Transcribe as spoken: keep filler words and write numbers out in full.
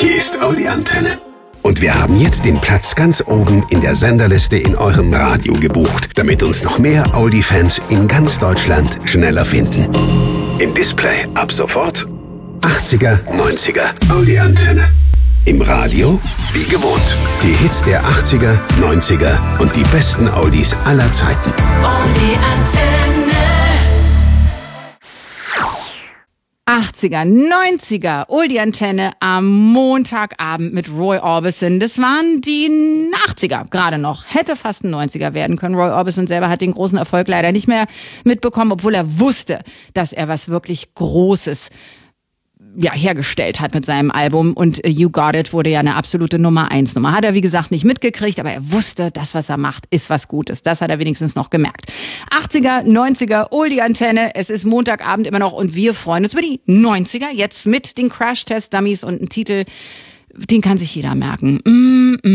Hier ist Audi Antenne. Und wir haben jetzt den Platz ganz oben in der Senderliste in eurem Radio gebucht, damit uns noch mehr Audi-Fans in ganz Deutschland schneller finden. Im Display ab sofort achtziger, neunziger Audi Antenne. Im Radio wie gewohnt. Die Hits der achtziger, neunziger und die besten Audis aller Zeiten. Audi Antenne. achtziger, neunziger, Oldie Antenne am Montagabend mit Roy Orbison. Das waren die achtziger gerade noch. Hätte fast ein neunziger werden können. Roy Orbison selber hat den großen Erfolg leider nicht mehr mitbekommen, obwohl er wusste, dass er was wirklich Großes ja, hergestellt hat mit seinem Album, und You Got It wurde ja eine absolute Nummer eins Nummer. Hat er, wie gesagt, nicht mitgekriegt, aber er wusste, das, was er macht, ist was Gutes. Das hat er wenigstens noch gemerkt. achtziger, neunziger, Oldie Antenne, es ist Montagabend immer noch und wir freuen uns über die neunziger, jetzt mit den Crash-Test-Dummies und einem Titel, den kann sich jeder merken. Mm.